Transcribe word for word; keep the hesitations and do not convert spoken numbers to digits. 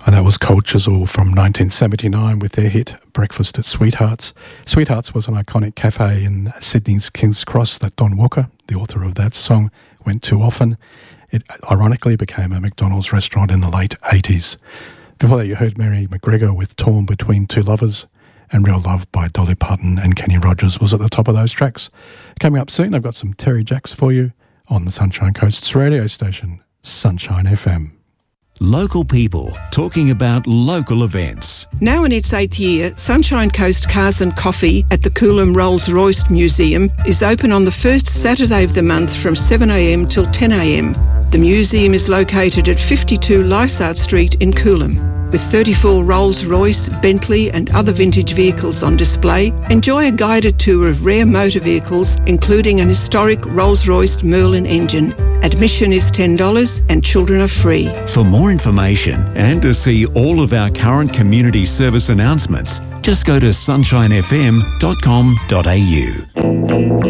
And that was Cold Chisel from nineteen seventy-nine with their hit Breakfast at Sweethearts. Sweethearts was an iconic cafe in Sydney's King's Cross that Don Walker, the author of that song, went to often. It ironically became a McDonald's restaurant in the late eighties. Before that you heard Mary McGregor with Torn Between Two Lovers, and Real Love by Dolly Parton and Kenny Rogers was at the top of those tracks. Coming up soon, I've got some Terry Jacks for you on the Sunshine Coast's radio station, Sunshine F M. Local people talking about local events. Now in its eighth year, Sunshine Coast Cars and Coffee at the Coolum Rolls-Royce Museum is open on the first Saturday of the month from seven a m till ten a m. The museum is located at fifty-two Lysart Street in Coolum. With thirty-four Rolls-Royce, Bentley and other vintage vehicles on display, enjoy a guided tour of rare motor vehicles, including an historic Rolls-Royce Merlin engine. Admission is ten dollars and children are free. For more information and to see all of our current community service announcements, just go to sunshine f m dot com dot a u.